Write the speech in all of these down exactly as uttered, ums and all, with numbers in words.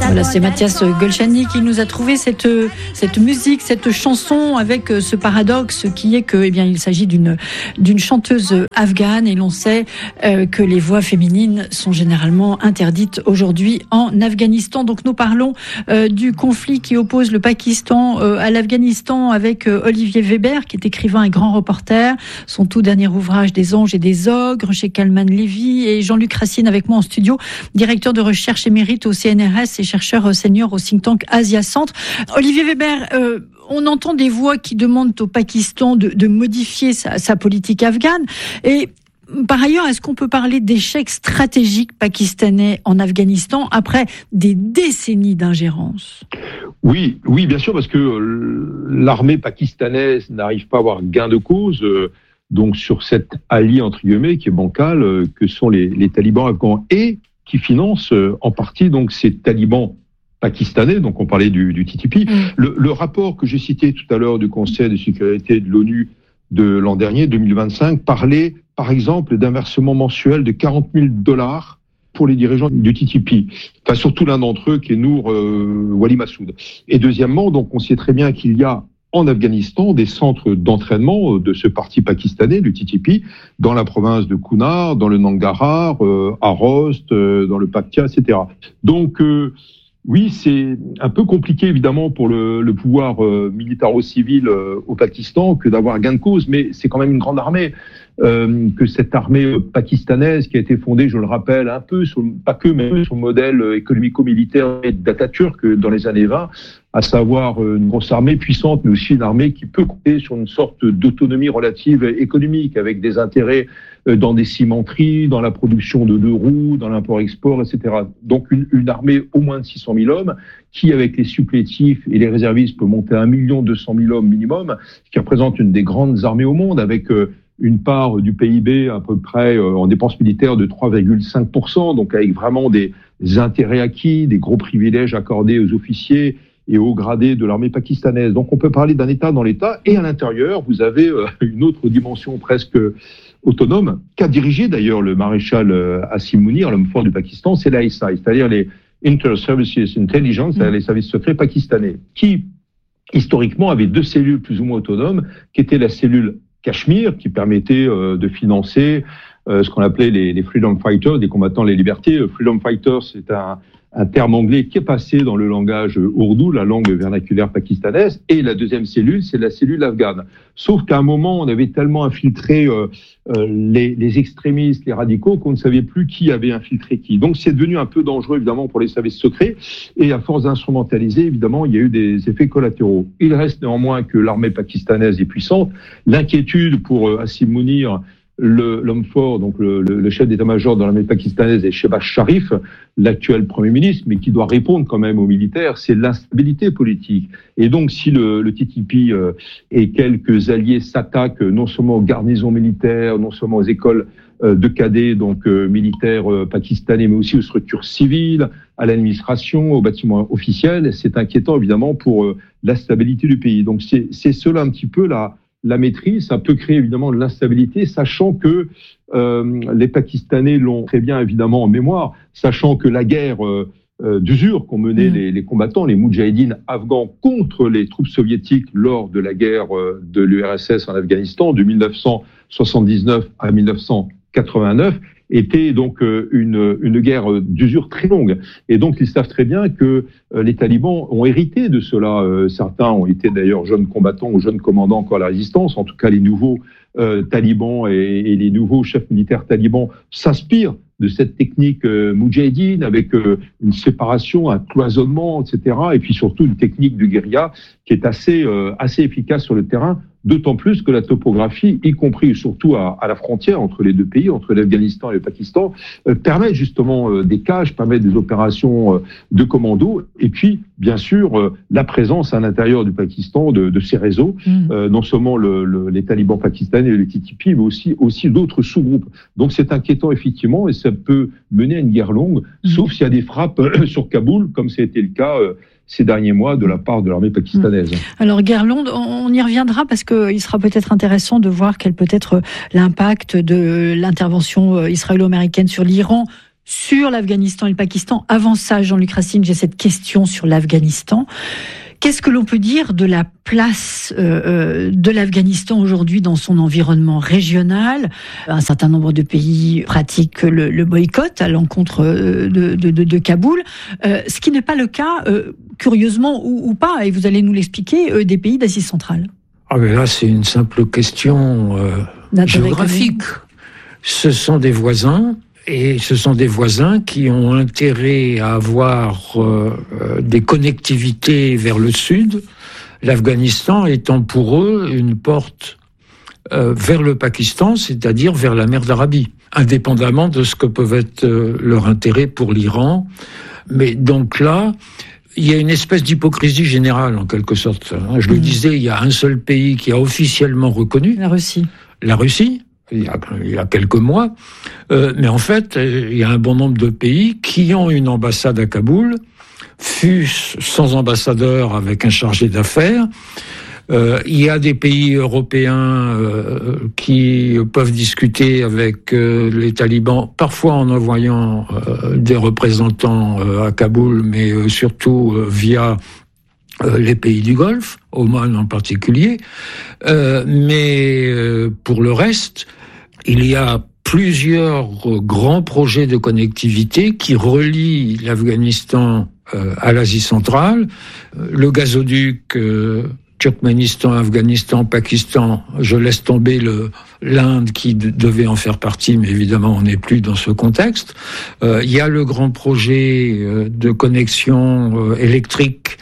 Voilà, c'est Mathias Golchani qui nous a trouvé cette, cette musique, cette chanson avec ce paradoxe qui est que, eh bien, il s'agit d'une, d'une chanteuse afghane et l'on sait euh, que les voix féminines sont généralement interdites aujourd'hui en Afghanistan. Donc nous parlons euh, du conflit qui oppose le Pakistan euh, à l'Afghanistan avec euh, Olivier Weber qui est écrivain et grand reporter. Son tout dernier ouvrage Des anges et des ogres chez Kalman Levy et Jean-Luc Racine avec moi en studio, directeur de recherche émérite au C N R S et chercheur senior au think tank Asia Centre. Olivier Weber, euh, on entend des voix qui demandent au Pakistan de, de modifier sa, sa politique afghane. Et par ailleurs, est-ce qu'on peut parler d'échec stratégique pakistanais en Afghanistan après des décennies d'ingérence ? Oui, oui, bien sûr, parce que l'armée pakistanaise n'arrive pas à avoir gain de cause. Euh, donc sur cet allié entre guillemets qui est bancal, euh, que sont les, les talibans afghans et qui finance euh, en partie donc ces talibans pakistanais, donc on parlait du, du T T P. Mmh. Le, le rapport que j'ai cité tout à l'heure du Conseil de sécurité de l'ONU de l'an dernier, deux mille vingt-cinq, parlait par exemple d'un versement mensuel de quarante mille dollars pour les dirigeants du T T P. Enfin, surtout l'un d'entre eux qui est Nour euh, Wali Massoud. Et deuxièmement, donc on sait très bien qu'il y a en Afghanistan des centres d'entraînement de ce parti pakistanais, du T T P, dans la province de Kunar, dans le Nangarhar, euh, à Rost, euh, dans le Paktia, et cetera. Donc, euh, oui, c'est un peu compliqué, évidemment, pour le, le pouvoir euh, militaro-civil euh, au Pakistan que d'avoir gain de cause, mais c'est quand même une grande armée. Euh, que cette armée pakistanaise qui a été fondée, je le rappelle, un peu, sur, pas que, mais un peu sur le modèle économico-militaire d'Atatürk dans les années vingt, à savoir une grosse armée puissante, mais aussi une armée qui peut compter sur une sorte d'autonomie relative économique, avec des intérêts dans des cimenteries, dans la production de deux roues, dans l'import-export, et cetera. Donc une, une armée au moins de six cent mille hommes, qui avec les supplétifs et les réservistes peut monter à un million deux cent mille hommes minimum, ce qui représente une des grandes armées au monde, avec euh, une part du P I B à peu près euh, en dépenses militaires de trois virgule cinq pour cent, donc avec vraiment des intérêts acquis, des gros privilèges accordés aux officiers et aux gradés de l'armée pakistanaise. Donc on peut parler d'un État dans l'État, et à l'intérieur, vous avez euh, une autre dimension presque autonome, qu'a dirigé d'ailleurs le maréchal euh, Asim Munir, l'homme fort du Pakistan, c'est l'I S I, c'est-à-dire les Inter-Services Intelligence, c'est-à-dire les services secrets pakistanais, qui historiquement avaient deux cellules plus ou moins autonomes, qui étaient la cellule Cachemire, qui permettait euh, de financer euh, ce qu'on appelait les, les Freedom Fighters, des combattants des libertés. Freedom Fighters, c'est un, un terme anglais qui est passé dans le langage ourdou, la langue vernaculaire pakistanaise. Et la deuxième cellule, c'est la cellule afghane. Sauf qu'à un moment, on avait tellement infiltré euh, euh, les, les extrémistes, les radicaux, qu'on ne savait plus qui avait infiltré qui. Donc c'est devenu un peu dangereux, évidemment, pour les services secrets. Et à force d'instrumentaliser, évidemment, il y a eu des effets collatéraux. Il reste néanmoins que l'armée pakistanaise est puissante. L'inquiétude pour euh, Asim Munir, le, l'homme fort, donc le, le, le chef d'état-major de l'armée pakistanaise, est Shehbaz Sharif, l'actuel Premier ministre, mais qui doit répondre quand même aux militaires, c'est l'instabilité politique. Et donc, si le, le T T P euh, et quelques alliés s'attaquent non seulement aux garnisons militaires, non seulement aux écoles euh, de cadets, donc euh, militaires euh, pakistanais, mais aussi aux structures civiles, à l'administration, aux bâtiments officiels, c'est inquiétant évidemment pour euh, la stabilité du pays. Donc, c'est, c'est cela un petit peu la la maîtrise. Ça peut créer évidemment de l'instabilité, sachant que euh, les Pakistanais l'ont très bien évidemment en mémoire, sachant que la guerre euh, euh, d'usure qu'ont menée mmh. les, les combattants, les moudjahidines afghans contre les troupes soviétiques lors de la guerre euh, de l'U R S S en Afghanistan de dix-neuf cent soixante-dix-neuf à dix-neuf cent quatre-vingt-neuf, était donc une, une guerre d'usure très longue. Et donc, ils savent très bien que les talibans ont hérité de cela. Certains ont été d'ailleurs jeunes combattants ou jeunes commandants encore à la résistance. En tout cas, les nouveaux euh, talibans et, et les nouveaux chefs militaires talibans s'inspirent de cette technique euh, moudjahidine avec euh, une séparation, un cloisonnement, et cetera. Et puis surtout une technique du guérilla qui est assez, euh, assez efficace sur le terrain. D'autant plus que la topographie, y compris surtout à, à la frontière entre les deux pays, entre l'Afghanistan et le Pakistan, euh, permet justement euh, des caches, permet des opérations euh, de commando, et puis bien sûr euh, la présence à l'intérieur du Pakistan de, de ces réseaux, mmh. euh, non seulement le, le, les talibans pakistanais et le T T P, mais aussi, aussi d'autres sous-groupes. Donc c'est inquiétant effectivement, et ça peut mener à une guerre longue, mmh. sauf s'il y a des frappes euh, sur Kaboul, comme ça a été le cas euh, ces derniers mois de la part de l'armée pakistanaise. Alors, guerre longue, on y reviendra parce qu'il sera peut-être intéressant de voir quel peut être l'impact de l'intervention israélo-américaine sur l'Iran, sur l'Afghanistan et le Pakistan. Avant ça, Jean-Luc Racine, j'ai cette question sur l'Afghanistan. Qu'est-ce que l'on peut dire de la place euh, de l'Afghanistan aujourd'hui dans son environnement régional ? Un certain nombre de pays pratiquent le, le boycott à l'encontre de, de, de, de Kaboul, euh, ce qui n'est pas le cas, euh, curieusement ou, ou pas, et vous allez nous l'expliquer, euh, des pays d'Asie centrale. Ah mais là, c'est une simple question euh, géographique. Ce sont des voisins. Et ce sont des voisins qui ont intérêt à avoir euh, des connectivités vers le sud, l'Afghanistan étant pour eux une porte euh, vers le Pakistan, c'est-à-dire vers la mer d'Arabie, indépendamment de ce que peuvent être euh, leurs intérêts pour l'Iran. Mais donc là, il y a une espèce d'hypocrisie générale, en quelque sorte. Je mmh. le disais, il y a un seul pays qui a officiellement reconnu... La Russie. La Russie. Il y, a, il y a quelques mois, euh, mais en fait, il y a un bon nombre de pays qui ont une ambassade à Kaboul, fût-ce sans ambassadeur avec un chargé d'affaires. Euh, il y a des pays européens euh, qui peuvent discuter avec euh, les talibans, parfois en envoyant euh, des représentants euh, à Kaboul, mais euh, surtout euh, via Euh, les pays du Golfe, Oman en particulier, euh, mais euh, pour le reste, il y a plusieurs euh, grands projets de connectivité qui relient l'Afghanistan euh, à l'Asie centrale. Euh, le gazoduc euh, Turkménistan, Afghanistan, Pakistan, je laisse tomber le, l'Inde qui de, devait en faire partie, mais évidemment on n'est plus dans ce contexte. Euh, il y a le grand projet euh, de connexion euh, électrique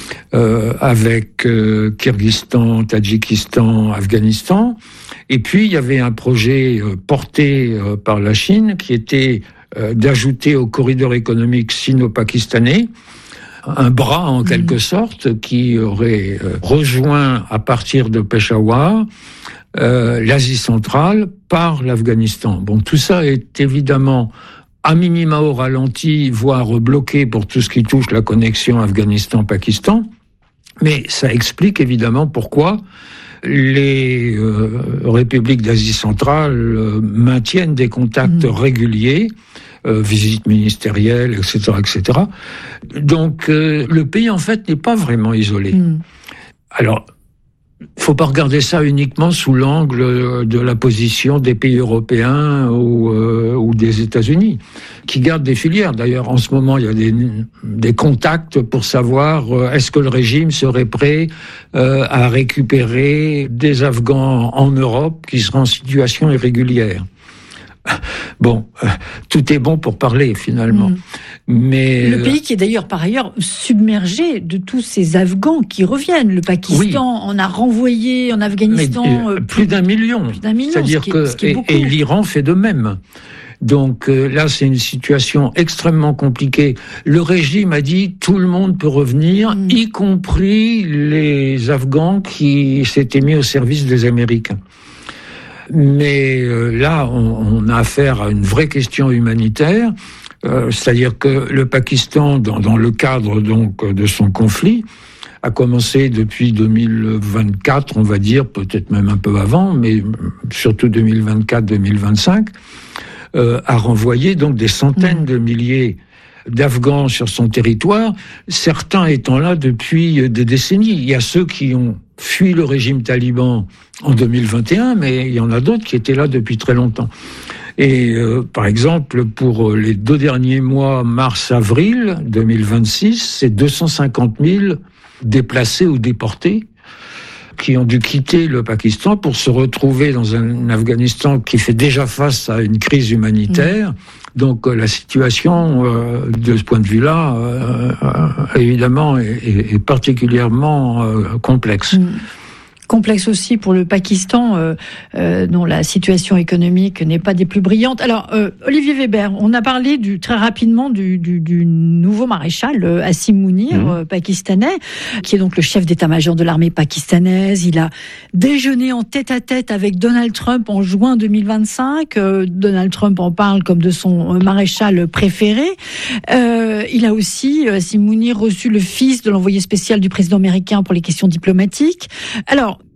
Euh, avec euh, Kyrgyzstan, Tadjikistan, Afghanistan. Et puis, il y avait un projet euh, porté euh, par la Chine qui était euh, d'ajouter au corridor économique sino-pakistanais un bras, en quelque mmh. sorte, qui aurait euh, rejoint à partir de Peshawar euh, l'Asie centrale par l'Afghanistan. Bon, tout ça est évidemment à minima au ralenti, voire bloqué pour tout ce qui touche la connexion Afghanistan-Pakistan. Mais ça explique évidemment pourquoi les euh, républiques d'Asie centrale euh, maintiennent des contacts mmh. réguliers, euh, visites ministérielles, et cetera, et cetera. Donc euh, le pays en fait n'est pas vraiment isolé. Mmh. Alors, il faut pas regarder ça uniquement sous l'angle de la position des pays européens ou, euh, ou des États-Unis, qui gardent des filières. D'ailleurs, en ce moment, il y a des, des contacts pour savoir euh, est-ce que le régime serait prêt euh, à récupérer des Afghans en Europe qui seraient en situation irrégulière. Bon, euh, tout est bon pour parler finalement. Mmh. Mais le pays qui est d'ailleurs par ailleurs submergé de tous ces Afghans qui reviennent. Le Pakistan oui. en a renvoyé en Afghanistan mais, euh, plus, plus d'un million. Plus d'un million. C'est-à-dire ce qui est, que ce qui est et, et l'Iran fait de même. Donc euh, là, c'est une situation extrêmement compliquée. Le régime a dit tout le monde peut revenir, mmh. y compris les Afghans qui s'étaient mis au service des Américains. Mais euh, là, on, on a affaire à une vraie question humanitaire, euh, c'est-à-dire que le Pakistan, dans, dans le cadre donc de son conflit, a commencé depuis deux mille vingt-quatre, on va dire, peut-être même un peu avant, mais surtout deux mille vingt-quatre deux mille vingt-cinq, euh, a renvoyé donc des centaines de milliers d'Afghans sur son territoire, certains étant là depuis des décennies. Il y a ceux qui ont fui le régime taliban en deux mille vingt et un, mais il y en a d'autres qui étaient là depuis très longtemps. Et euh, par exemple, pour les deux derniers mois, mars-avril deux mille vingt-six, c'est deux cent cinquante mille déplacés ou déportés qui ont dû quitter le Pakistan pour se retrouver dans un Afghanistan qui fait déjà face à une crise humanitaire. Mmh. Donc la situation, euh, de ce point de vue-là, euh, euh, évidemment, est, est particulièrement euh, complexe. Mmh. Complexe aussi pour le Pakistan, euh, euh, dont la situation économique n'est pas des plus brillantes. Alors, euh, Olivier Weber, on a parlé du, très rapidement du, du, du nouveau maréchal euh, Asim Mounir, mmh. euh, pakistanais, qui est donc le chef d'état-major de l'armée pakistanaise. Il a déjeuné en tête-à-tête avec Donald Trump en juin deux mille vingt-cinq. Euh, Donald Trump en parle comme de son maréchal préféré. Euh, il a aussi, Asim Mounir, reçu le fils de l'envoyé spécial du président américain pour les questions diplomatiques. Alors,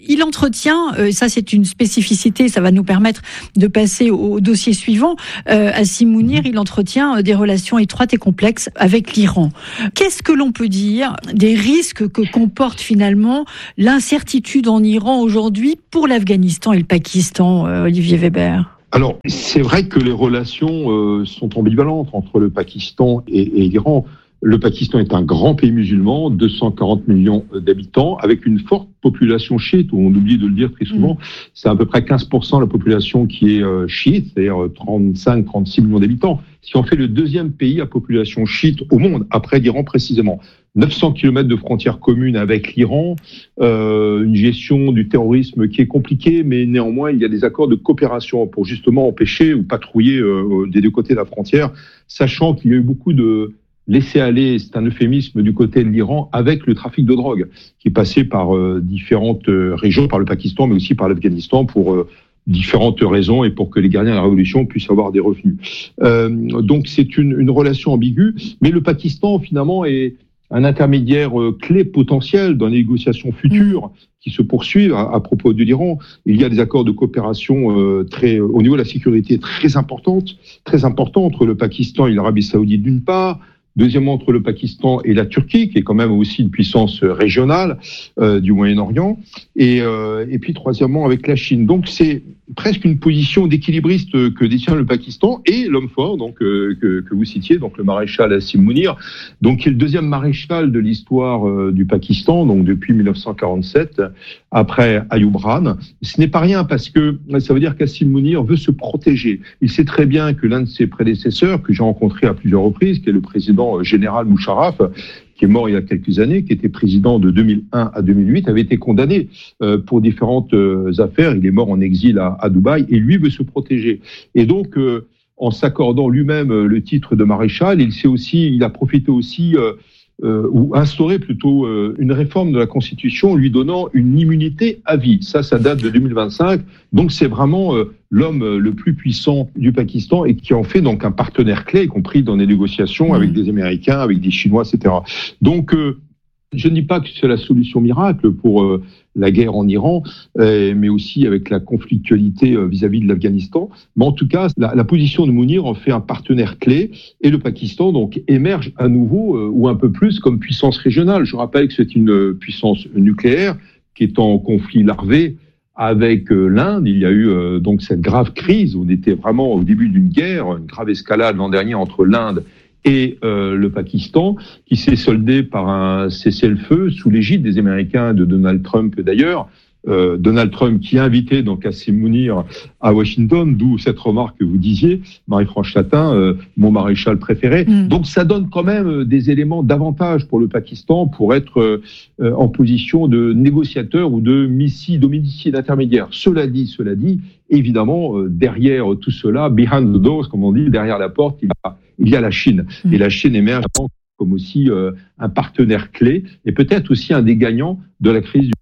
il entretient, euh, ça c'est une spécificité, ça va nous permettre de passer au, au dossier suivant. Euh, Hassim Mounir, il entretient euh, des relations étroites et complexes avec l'Iran. Qu'est-ce que l'on peut dire des risques que comporte finalement l'incertitude en Iran aujourd'hui pour l'Afghanistan et le Pakistan, euh, Olivier Weber? Alors, c'est vrai que les relations euh, sont ambivalentes entre le Pakistan et, et l'Iran. Le Pakistan est un grand pays musulman, deux cent quarante millions d'habitants, avec une forte population chiite, on oublie de le dire très souvent. Mmh. C'est à peu près quinze pour cent de la population qui est euh, chiite, c'est-à-dire trente-cinq à trente-six millions d'habitants. Ce qui en fait le deuxième pays à population chiite au monde, après l'Iran précisément. neuf cents kilomètres de frontières communes avec l'Iran, euh, une gestion du terrorisme qui est compliquée, mais néanmoins, il y a des accords de coopération pour justement empêcher ou patrouiller euh, des deux côtés de la frontière, sachant qu'il y a eu beaucoup de laisser-aller, c'est un euphémisme du côté de l'Iran, avec le trafic de drogue, qui est passé par euh, différentes euh, régions, par le Pakistan, mais aussi par l'Afghanistan, pour euh, différentes raisons et pour que les gardiens de la révolution puissent avoir des revenus. Euh, donc c'est une, une relation ambiguë, mais le Pakistan, finalement, est un intermédiaire euh, clé potentiel dans les négociations futures qui se poursuivent à, à propos de l'Iran. Il y a des accords de coopération euh, très, au niveau de la sécurité très importantes, très importants entre le Pakistan et l'Arabie Saoudite d'une part, deuxièmement entre le Pakistan et la Turquie, qui est quand même aussi une puissance régionale euh, du Moyen-Orient, et, euh, et puis troisièmement avec la Chine. Donc c'est presque une position d'équilibriste que détient le Pakistan et l'homme fort, donc euh, que, que vous citiez, donc le maréchal Hassim Mounir, donc qui est le deuxième maréchal de l'histoire euh, du Pakistan, donc depuis mille neuf cent quarante-sept, après Ayoub Khan. Ce n'est pas rien parce que ça veut dire qu'Hassim Mounir veut se protéger. Il sait très bien que l'un de ses prédécesseurs, que j'ai rencontré à plusieurs reprises, qui est le président général Musharraf, qui est mort il y a quelques années, qui était président de deux mille un à deux mille huit, avait été condamné euh, pour différentes euh, affaires. Il est mort en exil à, à Dubaï et lui veut se protéger. Et donc, euh, en s'accordant lui-même euh, le titre de maréchal, il sait aussi, il a profité aussi euh, euh, ou instauré plutôt euh, une réforme de la Constitution lui donnant une immunité à vie. Ça, ça date de deux mille vingt-cinq. Donc, c'est vraiment euh, l'homme le plus puissant du Pakistan et qui en fait donc un partenaire clé, y compris dans les négociations avec des Américains, avec des Chinois, et cetera. Donc, euh, je ne dis pas que c'est la solution miracle pour euh, la guerre en Iran, euh, mais aussi avec la conflictualité euh, vis-à-vis de l'Afghanistan. Mais en tout cas, la, la position de Mounir en fait un partenaire clé et le Pakistan donc émerge à nouveau euh, ou un peu plus comme puissance régionale. Je rappelle que c'est une puissance nucléaire qui est en conflit larvé avec euh, l'Inde. Il y a eu euh, donc cette grave crise. On était vraiment au début d'une guerre, une grave escalade l'an dernier entre l'Inde et euh, le Pakistan, qui s'est soldé par un cessez-le-feu sous l'égide des Américains, de Donald Trump d'ailleurs. Euh, Donald Trump qui a invité donc Hassim Mounir à Washington, d'où cette remarque que vous disiez, Marie-France Chatin, euh, mon maréchal préféré. Mm. Donc ça donne quand même des éléments d'avantage pour le Pakistan pour être euh, en position de négociateur ou de missie, d'homicide intermédiaire. Cela dit, cela dit, évidemment, euh, derrière tout cela, behind the doors, comme on dit, derrière la porte, il y a, il y a la Chine. Mm. Et la Chine émerge comme aussi euh, un partenaire clé et peut-être aussi un des gagnants de la crise du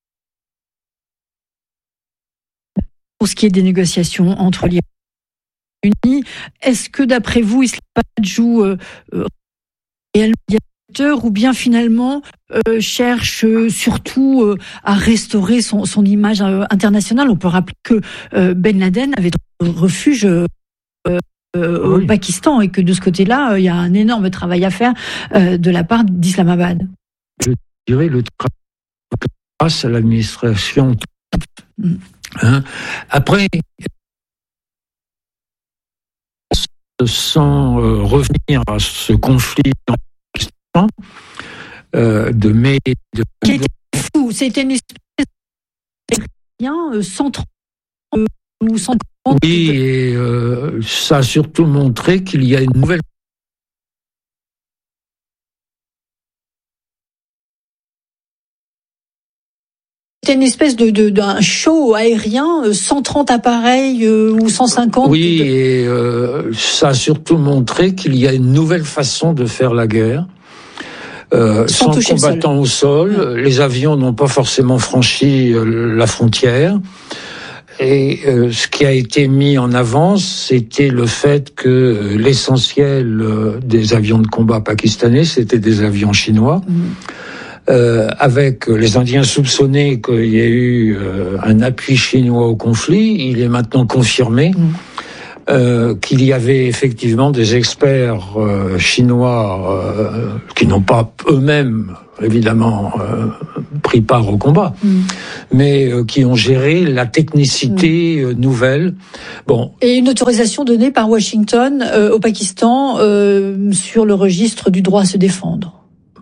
Pour ce qui est des négociations entre l'Iran et l'Unis, est-ce que d'après vous, Islamabad joue euh, réellement médiateur ou bien finalement euh, cherche euh, surtout euh, à restaurer son, son image euh, internationale? On peut rappeler que euh, Ben Laden avait trouvé refuge euh, euh, oui. au Pakistan et que de ce côté-là, il euh, y a un énorme travail à faire euh, de la part d'Islamabad. Je dirais le travail grâce à l'administration. Mm. Hein? Après, sans euh, revenir à ce conflit en Pakistan, euh, de mai... De... Qui était fou, c'était une espèce de cent trente euh, ou cent quarante. Oui, et euh, ça a surtout montré qu'il y a une nouvelle C'était une espèce de, de d'un show aérien, cent trente appareils euh, ou cent cinquante. Oui, et euh, ça a surtout montré qu'il y a une nouvelle façon de faire la guerre. Euh, sans combattants au sol, ouais. Les avions n'ont pas forcément franchi euh, la frontière. Et euh, ce qui a été mis en avant, c'était le fait que l'essentiel euh, des avions de combat pakistanais, c'était des avions chinois. Mmh. euh, avec les Indiens soupçonnés qu'il y a eu euh, un appui chinois au conflit. Il est maintenant confirmé mmh. euh, qu'il y avait effectivement des experts euh, chinois euh, qui n'ont pas eux-mêmes évidemment euh, pris part au combat, mmh. mais euh, qui ont géré la technicité mmh. euh, nouvelle. Bon. Et une autorisation donnée par Washington euh, au Pakistan euh, sur le registre du droit à se défendre.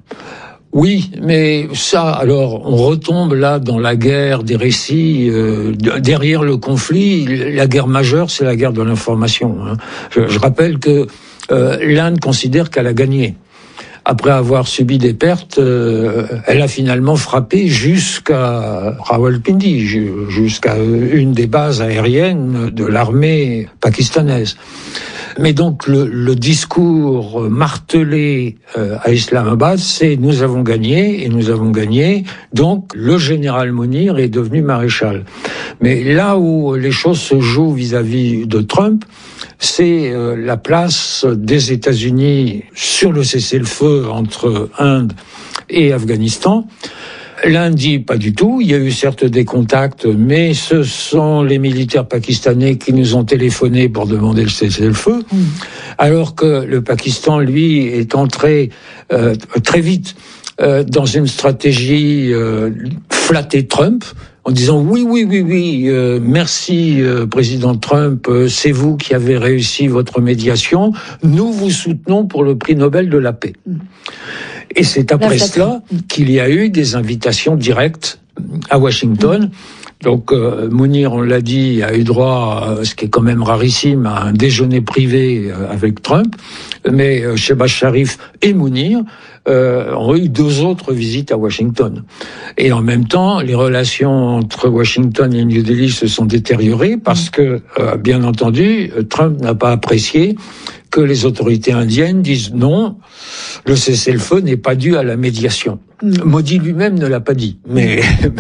Oui, mais ça, alors, on retombe là dans la guerre des récits. Euh, derrière le conflit, la guerre majeure, c'est la guerre de l'information. Hein. Je, je rappelle que euh, l'Inde considère qu'elle a gagné. Après avoir subi des pertes, euh, elle a finalement frappé jusqu'à Rawalpindi, jusqu'à une des bases aériennes de l'armée pakistanaise. Mais donc le, le discours martelé euh, à Islamabad, c'est nous avons gagné et nous avons gagné. Donc le général Mounir est devenu maréchal. Mais là où les choses se jouent vis-à-vis de Trump, c'est euh, la place des États-Unis sur le cessez-le-feu entre Inde et Afghanistan. L'Inde dit pas du tout. Il y a eu certes des contacts, mais ce sont les militaires pakistanais qui nous ont téléphoné pour demander le cessez-le-feu. Mmh. Alors que le Pakistan, lui, est entré euh, très vite euh, dans une stratégie euh, flatter Trump, en disant oui, oui, oui, oui, euh, merci euh, président Trump, euh, c'est vous qui avez réussi votre médiation, nous vous soutenons pour le prix Nobel de la paix. Mmh. Et c'est après cela qu'il y a eu des invitations directes à Washington. Donc euh, Mounir, on l'a dit, a eu droit, à, ce qui est quand même rarissime, à un déjeuner privé avec Trump. Mais euh, Shehbaz Sharif et Mounir euh, ont eu deux autres visites à Washington. Et en même temps, les relations entre Washington et New Delhi se sont détériorées parce que, euh, bien entendu, Trump n'a pas apprécié que les autorités indiennes disent non, le cessez-le-feu n'est pas dû à la médiation. Mmh. Modi lui-même ne l'a pas dit, mais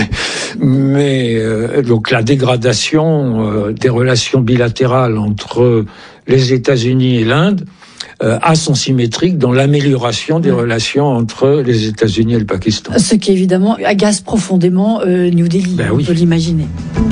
mais euh, donc la dégradation euh, des relations bilatérales entre les États-Unis et l'Inde euh, a son symétrique dans l'amélioration des mmh. relations entre les États-Unis et le Pakistan. Ce qui évidemment agace profondément euh, New Delhi, ben on oui. peut l'imaginer.